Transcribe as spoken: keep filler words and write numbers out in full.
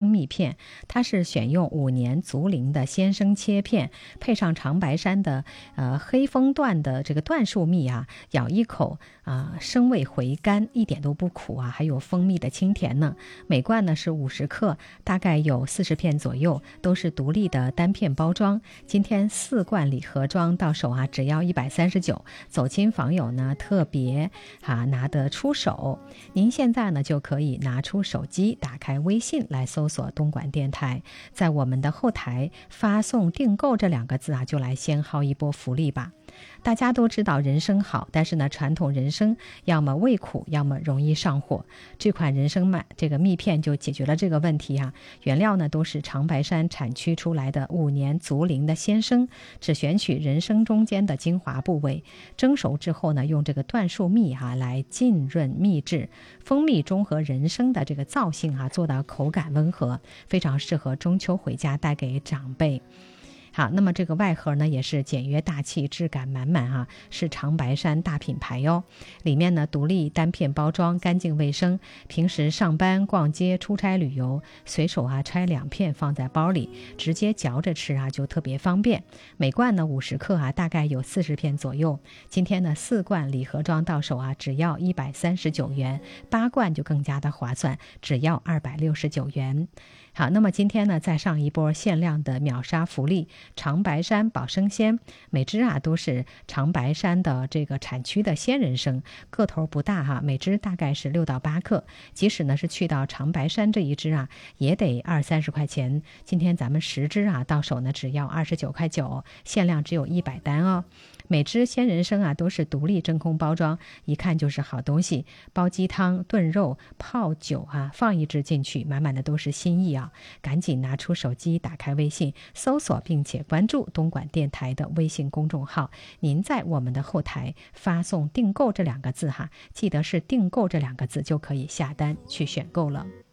蜜片，它是选用五年足龄的鲜生切片，配上长白山的呃黑枫段的这个椴树蜜啊，咬一口啊、呃，生味回甘，一点都不苦啊，还有蜂蜜的清甜呢。每罐呢是五十克，大概有四十片左右，都是独立的单片包装。今天四罐礼盒装到手啊，只要一百三十九，走亲访友呢特别啊拿得出手。您现在呢就可以拿出手机，打开微信来搜索东莞电台，在我们的后台发送订购这两个字啊，就来先薅一波福利吧。大家都知道人参好，但是呢，传统人参要么味苦，要么容易上火。这款人参麦这个蜜片就解决了这个问题啊。原料呢都是长白山产区出来的五年足龄的鲜生，只选取人参中间的精华部位，蒸熟之后呢，用这个椴树蜜啊来浸润蜜质，蜂蜜中和人参的这个燥性啊，做到口感温和，非常适合中秋回家带给长辈。好，那么这个外盒呢也是简约大气，质感满满啊，是长白山大品牌哟。里面呢独立单片包装，干净卫生，平时上班、逛街、出差旅游，随手啊拆两片放在包里，直接嚼着吃啊就特别方便。每罐呢五十克啊，大概有四十片左右。今天呢四罐礼盒装到手啊，只要一百三十九元，八罐就更加的划算，只要二百六十九元。好，那么今天呢再上一波限量的秒杀福利，长白山保生鲜，每只啊都是长白山的这个产区的鲜人参，个头不大哈，每只大概是六到八克，即使呢是去到长白山这一只啊，也得二三十块钱。今天咱们十只啊到手呢只要二十九块九，限量只有一百单哦。每只鲜人参啊都是独立真空包装，一看就是好东西，煲鸡汤、炖肉、泡酒啊，放一只进去，满满的都是心意啊！赶紧拿出手机，打开微信，搜索并且关注东莞电台的微信公众号。您在我们的后台发送订购这两个字哈，记得是订购这两个字就可以下单去选购了。